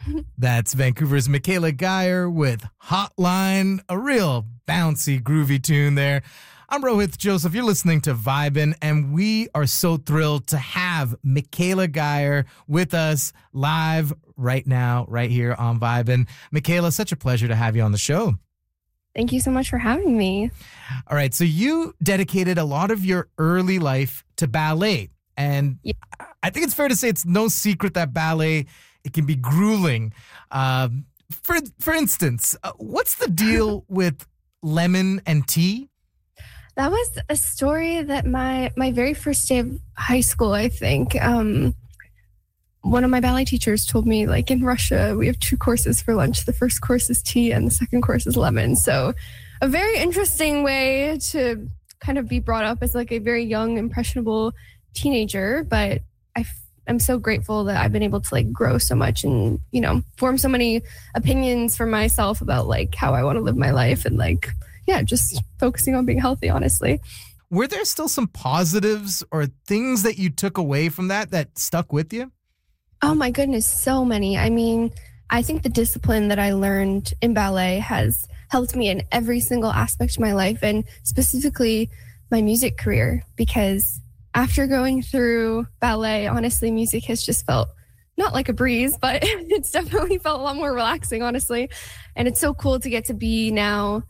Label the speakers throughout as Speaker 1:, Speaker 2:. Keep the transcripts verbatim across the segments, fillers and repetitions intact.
Speaker 1: That's Vancouver's Michaela Geyer with Hotline, a real bouncy, groovy tune there. I'm Rohith Joseph. You're listening to Vibin', and we are so thrilled to have Michaela Geyer with us live right now, right here on Vibin'. Michaela, such a pleasure to have you on the show.
Speaker 2: Thank you so much for having me.
Speaker 1: All right, so you dedicated a lot of your early life to ballet, and yeah. I think it's fair to say it's no secret that ballet, it can be grueling. Uh, for for instance, uh, what's the deal with lemon and tea?
Speaker 2: That was a story that my my very first day of high school, I think, um, one of my ballet teachers told me, like, in Russia, we have two courses for lunch. The first course is tea and the second course is lemon. So a very interesting way to kind of be brought up as like a very young, impressionable teenager. But I I'm so grateful that I've been able to like grow so much and, you know, form so many opinions for myself about like how I want to live my life and like, yeah, just focusing on being healthy, honestly.
Speaker 1: Were there still some positives or things that you took away from that that stuck with you?
Speaker 2: Oh my goodness, so many. I mean, I think the discipline that I learned in ballet has helped me in every single aspect of my life and specifically my music career, because after going through ballet, honestly, music has just felt not like a breeze, but it's definitely felt a lot more relaxing, honestly. And it's so cool to get to be now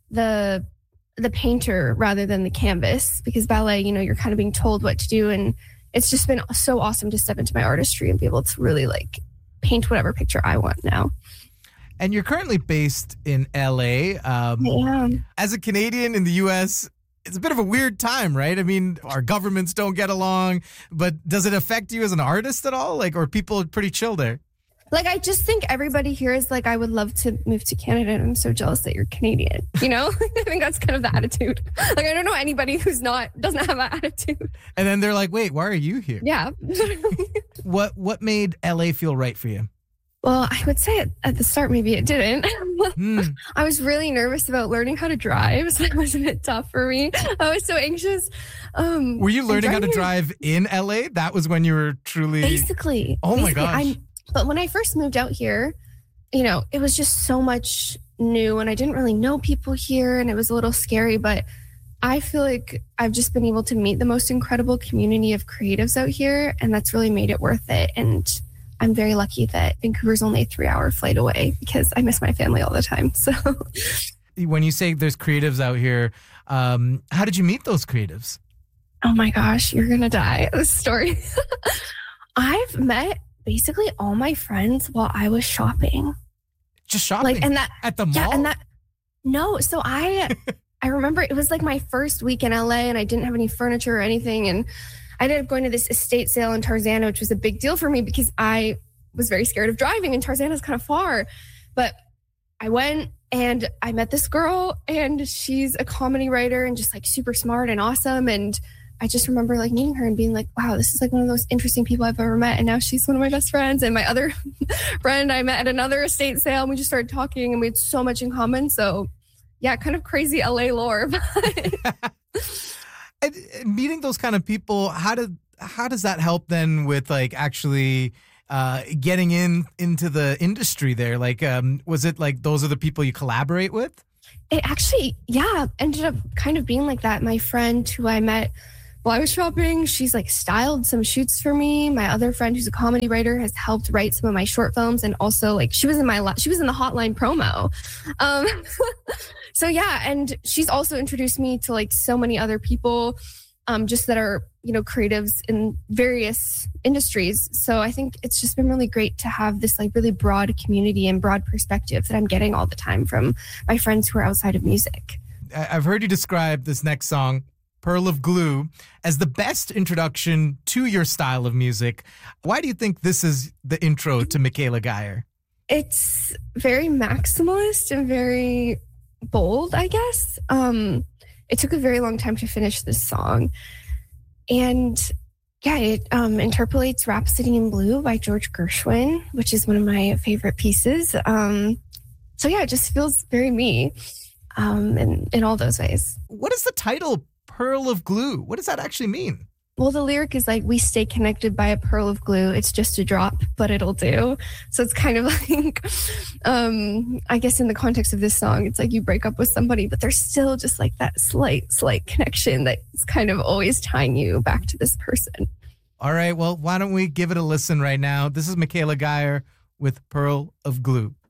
Speaker 2: the the painter rather than the canvas, because ballet, you know, you're kind of being told what to do. And it's just been so awesome to step into my artistry and be able to really like paint whatever picture I want now.
Speaker 1: And you're currently based in L A. Um,
Speaker 2: I am.
Speaker 1: As a Canadian in the U S, it's a bit of a weird time, right? I mean, our governments don't get along, but does it affect you as an artist at all? Like, or people pretty chill there?
Speaker 2: Like, I just think everybody here is like, I would love to move to Canada, and I'm so jealous that you're Canadian, you know? I think that's kind of the attitude. Like, I don't know anybody who's not, doesn't have that attitude.
Speaker 1: And then they're like, wait, why are you here?
Speaker 2: Yeah.
Speaker 1: What What made L A feel right for you?
Speaker 2: Well, I would say at the start, maybe it didn't. Hmm. I was really nervous about learning how to drive, so that was a bit tough for me. I was so anxious. Um,
Speaker 1: Were you learning how to drive in L A? That was when you were truly...
Speaker 2: Basically.
Speaker 1: Oh
Speaker 2: basically,
Speaker 1: my gosh.
Speaker 2: I, but when I first moved out here, you know, it was just so much new and I didn't really know people here and it was a little scary, but I feel like I've just been able to meet the most incredible community of creatives out here, and that's really made it worth it. And I'm very lucky that Vancouver's only a three hour flight away because I miss my family all the time. So
Speaker 1: when you say there's creatives out here, um, how did you meet those creatives?
Speaker 2: Oh my gosh, you're going to die. This story. I've met basically all my friends while I was shopping.
Speaker 1: Just shopping?
Speaker 2: Like, and that,
Speaker 1: at the mall?
Speaker 2: Yeah, and that, no. So I, I remember it was like my first week in L A and I didn't have any furniture or anything. And I ended up going to this estate sale in Tarzana, which was a big deal for me because I was very scared of driving and Tarzana's kind of far. But I went and I met this girl and she's a comedy writer and just like super smart and awesome. And I just remember like meeting her and being like, wow, this is like one of those interesting people I've ever met. And now she's one of my best friends. And my other friend I met at another estate sale and we just started talking and we had so much in common. So yeah, kind of crazy L A lore. But
Speaker 1: And meeting those kind of people, how did how does that help then with like actually uh, getting in into the industry there? Like, um, was it like those are the people you collaborate with?
Speaker 2: It actually, yeah, ended up kind of being like that. My friend who I met while I was shopping, she's like styled some shoots for me. My other friend who's a comedy writer has helped write some of my short films, and also like she was in my she was in the Hotline promo. Um, so yeah, and she's also introduced me to like so many other people, um, just that are, you know, creatives in various industries. So I think it's just been really great to have this like really broad community and broad perspective that I'm getting all the time from my friends who are outside of music.
Speaker 1: I've heard you describe this next song, Pearl of Glue, as the best introduction to your style of music. Why do you think this is the intro to Michaela Geyer?
Speaker 2: It's very maximalist and very bold, I guess. Um, it took a very long time to finish this song. And yeah, it um, interpolates Rhapsody in Blue by George Gershwin, which is one of my favorite pieces. Um, so yeah, it just feels very me um, in, in all those ways.
Speaker 1: What is the title Pearl of Glue? What does that actually mean?
Speaker 2: Well, the lyric is like, we stay connected by a pearl of glue. It's just a drop, but it'll do. So it's kind of like, um, I guess in the context of this song, it's like you break up with somebody, but there's still just like that slight, slight connection that's kind of always tying you back to this person.
Speaker 1: All right. Well, why don't we give it a listen right now? This is Michaela Geyer with Pearl of Glue.